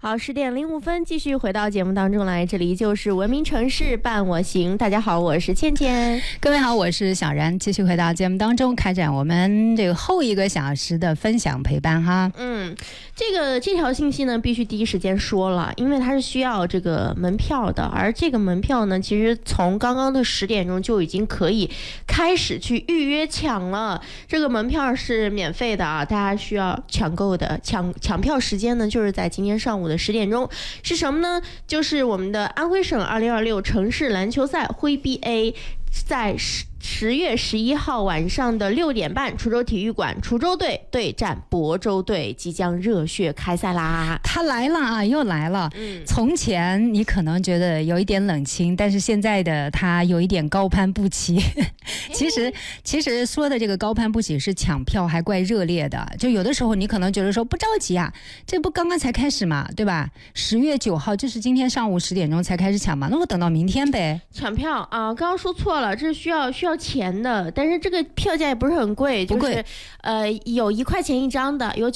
好，10:05，继续回到节目当中来，这里就是文明城市伴我行。大家好，我是倩倩。 各位好，我是小然。继续回到节目当中，开展我们这个后1个小时的分享陪伴哈。 这条信息呢，必须第一时间说了，因为它是需要这个门票的，而这个门票呢，其实从刚刚的10点钟就已经可以开始去预约抢了。这个门票是免费的啊，大家需要抢购的。抢票时间呢，就是在今天上午的10点钟。是什么呢？就是我们的安徽省2026城市篮球赛徽 BA 在10月11号晚上的6点半，滁州体育馆，滁州队对战亳州队，即将热血开赛啦！ 他来了啊，又来了。从前你可能觉得有一点冷清，但是现在的他有一点高攀不起。其实说的这个高攀不起是抢票还怪热烈的，就有的时候你可能觉得说不着急啊，这不刚刚才开始嘛，对吧？10月9号就是今天上午10点钟才开始抢嘛，那我等到明天呗。 抢票啊，刚刚说错了，这是需要钱的，但是这个票价也不是很贵，就是有1块钱一张的，有